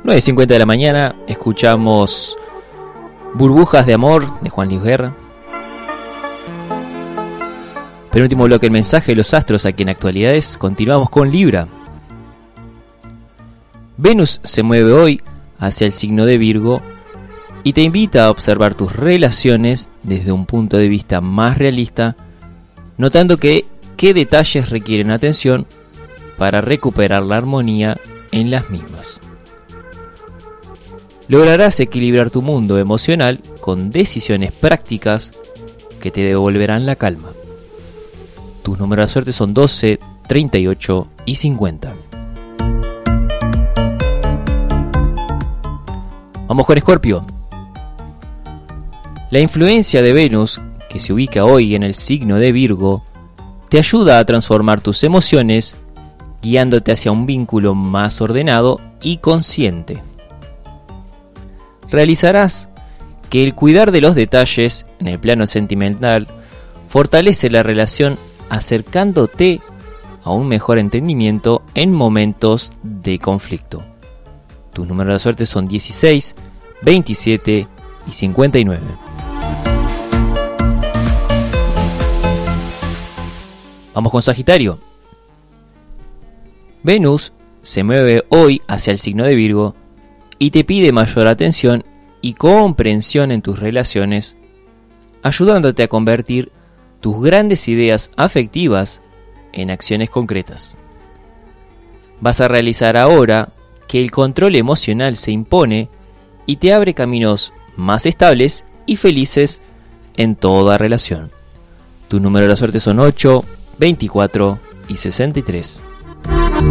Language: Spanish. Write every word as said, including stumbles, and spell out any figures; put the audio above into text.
nueve y cincuenta de la mañana, escuchamos Burbujas de Amor de Juan Luis Guerra. Penúltimo bloque, el mensaje de los astros aquí en Actualidades. Continuamos con Libra. Venus se mueve hoy hacia el signo de Virgo y te invita a observar tus relaciones desde un punto de vista más realista, notando que qué detalles requieren atención para recuperar la armonía en las mismas. Lograrás equilibrar tu mundo emocional con decisiones prácticas que te devolverán la calma. Tus números de suerte son doce, treinta y ocho y cincuenta. Vamos con Escorpio. La influencia de Venus, que se ubica hoy en el signo de Virgo, te ayuda a transformar tus emociones, guiándote hacia un vínculo más ordenado y consciente. Realizarás que el cuidar de los detalles en el plano sentimental fortalece la relación, acercándote a un mejor entendimiento en momentos de conflicto. Tus números de suerte son dieciséis, veintisiete y cincuenta y nueve. Vamos con Sagitario. Venus se mueve hoy hacia el signo de Virgo y te pide mayor atención y comprensión en tus relaciones, ayudándote a convertir tus grandes ideas afectivas en acciones concretas. Vas a realizar ahora que el control emocional se impone y te abre caminos más estables y felices en toda relación. Tus números de la suerte son ocho, veinticuatro y sesenta y tres.